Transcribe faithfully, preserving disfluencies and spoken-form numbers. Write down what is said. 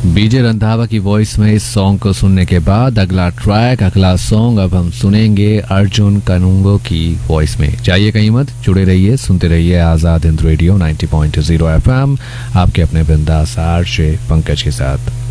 बीजे रंधावा की वॉइस में इस सॉन्ग को सुनने के बाद अगला ट्रैक, अगला सॉन्ग अब हम सुनेंगे अर्जुन कनुंगो की वॉइस में। जाइए कहीं मत, जुड़े रहिए, सुनते रहिए आजाद हिंद रेडियो नब्बे पॉइंट ज़ीरो एफएम, आपके अपने बिंदास आरजे पंकज के साथ।